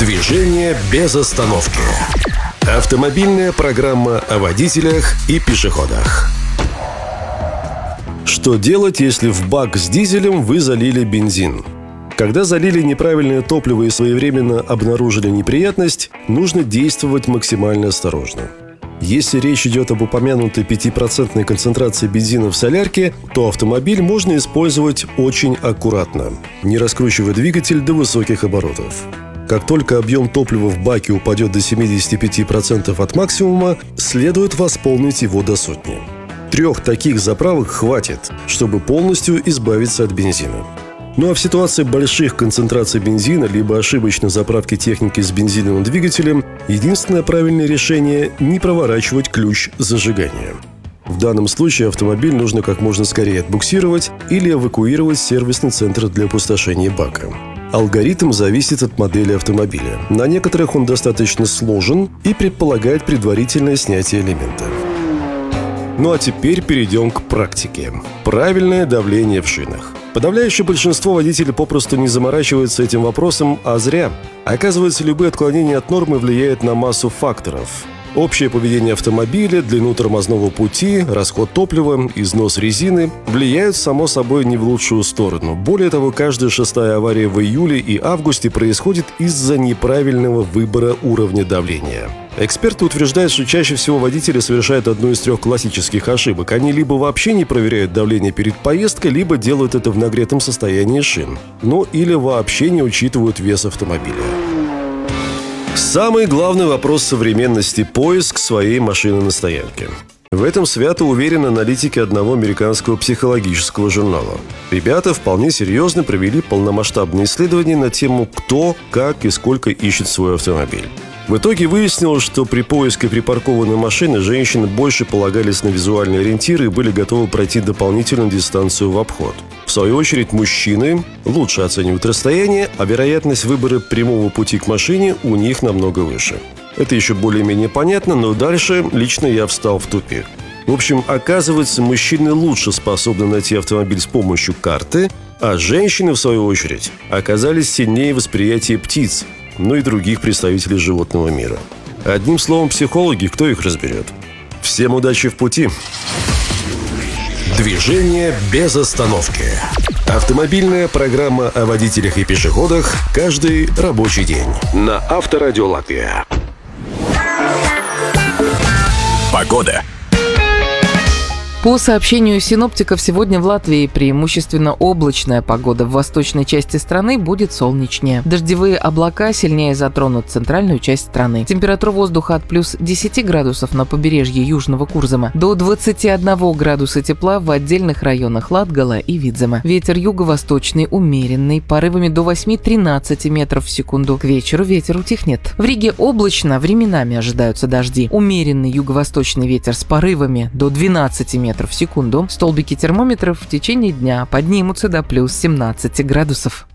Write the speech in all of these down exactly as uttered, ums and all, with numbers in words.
Движение без остановки. Автомобильная программа о водителях и пешеходах. Что делать, если в бак с дизелем вы залили бензин? Когда залили неправильное топливо и своевременно обнаружили неприятность, нужно действовать максимально осторожно. Если речь идет об упомянутой пятипроцентной концентрации бензина в солярке, то автомобиль можно использовать очень аккуратно, не раскручивая двигатель до высоких оборотов. Как только объем топлива в баке упадет до семьдесят пять процентов от максимума, следует восполнить его до сотни. Трех таких заправок хватит, чтобы полностью избавиться от бензина. Ну а в ситуации больших концентраций бензина либо ошибочной заправки техники с бензиновым двигателем, единственное правильное решение – не проворачивать ключ зажигания. В данном случае автомобиль нужно как можно скорее отбуксировать или эвакуировать в сервисный центр для опустошения бака. Алгоритм зависит от модели автомобиля. На некоторых он достаточно сложен и предполагает предварительное снятие элемента. Ну а теперь перейдем к практике. Правильное давление в шинах. Подавляющее большинство водителей попросту не заморачиваются этим вопросом, а зря. Оказывается, любые отклонения от нормы влияют на массу факторов. Общее поведение автомобиля, длину тормозного пути, расход топлива, износ резины влияют, само собой, не в лучшую сторону. Более того, каждая шестая авария в июле и августе происходит из-за неправильного выбора уровня давления. Эксперты утверждают, что чаще всего водители совершают одну из трех классических ошибок. Они либо вообще не проверяют давление перед поездкой, либо делают это в нагретом состоянии шин. Ну или вообще не учитывают вес автомобиля. Самый главный вопрос современности – поиск своей машины на стоянке. В этом свято уверены аналитики одного американского психологического журнала. Ребята вполне серьезно провели полномасштабные исследования на тему «Кто, как и сколько ищет свой автомобиль». В итоге выяснилось, что при поиске припаркованной машины женщины больше полагались на визуальные ориентиры и были готовы пройти дополнительную дистанцию в обход. В свою очередь, мужчины лучше оценивают расстояние, а вероятность выбора прямого пути к машине у них намного выше. Это еще более-менее понятно, но дальше лично я встал в тупик. В общем, оказывается, мужчины лучше способны найти автомобиль с помощью карты, а женщины, в свою очередь, оказались сильнее в восприятии птиц, ну и других представителей животного мира. Одним словом, психологи, кто их разберет? Всем удачи в пути! Движение без остановки. Автомобильная программа о водителях и пешеходах каждый рабочий день на Авторадио Латвия. Погода. По сообщению синоптиков, сегодня в Латвии преимущественно облачная погода. В восточной части страны будет солнечнее. Дождевые облака сильнее затронут центральную часть страны. Температура воздуха от плюс десяти градусов на побережье Южного Курзема до двадцати одного градуса тепла в отдельных районах Латгала и Видзема. Ветер юго-восточный умеренный, порывами до восьми-тринадцати метров в секунду. К вечеру ветер утихнет. В Риге облачно, временами ожидаются дожди. Умеренный юго-восточный ветер с порывами до двенадцати метров в секунду. Столбики термометров в течение дня поднимутся до плюс семнадцати градусов.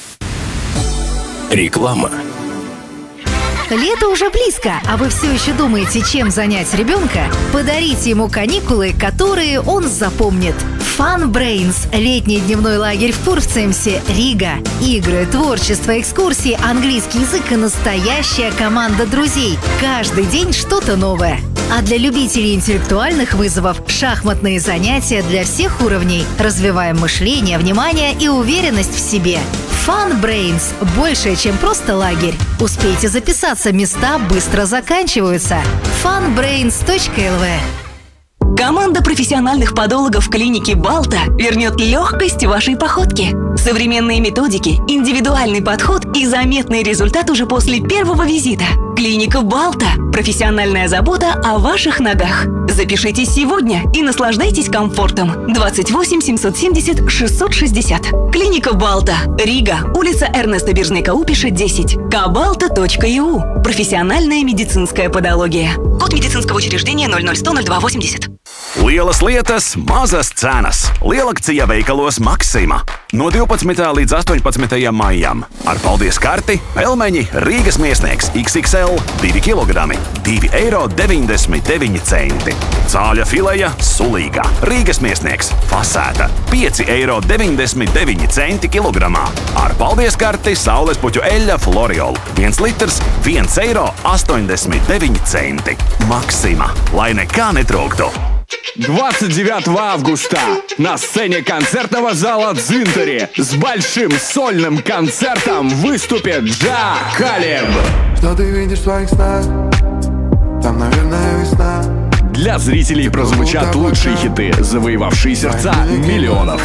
Реклама. Лето уже близко, а вы все еще думаете, чем занять ребенка? Подарите ему каникулы, которые он запомнит. Fun Brains – летний дневной лагерь в Курземсе, Рига. Игры, творчество, экскурсии, английский язык и настоящая команда друзей. Каждый день что-то новое. А для любителей интеллектуальных вызовов – шахматные занятия для всех уровней. Развиваем мышление, внимание и уверенность в себе. Fun Brains – больше, чем просто лагерь. Успейте записаться, места быстро заканчиваются. фан брейнс точка эл ви. Команда профессиональных подологов клиники «Балта» вернет легкость вашей походки. Современные методики, индивидуальный подход и заметный результат уже после первого визита. Клиника «Балта» – профессиональная забота о ваших ногах. Запишитесь сегодня и наслаждайтесь комфортом. двадцать восемь семьсот семьдесят шестьсот шестьдесят. Клиника «Балта», Рига, улица Эрнеста Биржника-Упиша, десять. кабалта точка и у. Профессиональная медицинская подология. Код медицинского учреждения ноль ноль сто ноль два восемьдесят. Lielas lietas, mazas cenas. Lielakcija veikalos Maksima. No divpadsmitā līdz astoņpadsmitajam maijam. Ar paldies karti pelmeņi Rīgas Miesnieks iks iks el divi kilogrami, divi eiro deviņdesmit deviņi centi. Cāļa fileja sulīga Rīgas Miesnieks fasēta pieci eiro deviņdesmit deviņi centi kilogramā. Ar paldies karti saulespuķu eļļa Floriol viens litrs viens eiro astoņdesmit deviņi centi. Maksima, lai nekā netrūktu. двадцать девятого августа на сцене концертного зала «Дзинтари» с большим сольным концертом выступит Джа Калиб. Что ты видишь в своих снах? Там, наверное, весна. Для зрителей прозвучат лучшие хиты, завоевавшие сердца миллионов.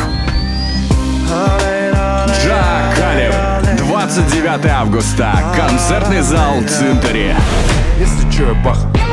Джа Калиб. двадцать девятого августа. Концертный зал «Дзинтари». Если чё, я баха.